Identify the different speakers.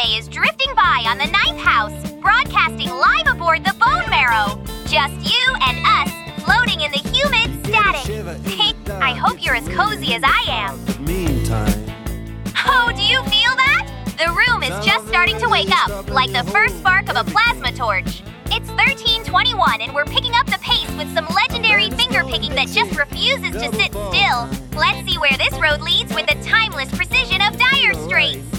Speaker 1: is drifting by on the ninth house, broadcasting live aboard the Bone Marrow. Just you and us, floating in the humid static. I hope you're as cozy as I am. Oh, do you feel that? The room is just starting to wake up, like the first spark of a plasma torch. It's 13:21 and we're picking up the pace with some legendary finger-picking that just refuses to sit still. Let's see where this road leads with the timeless precision of Dire Straits.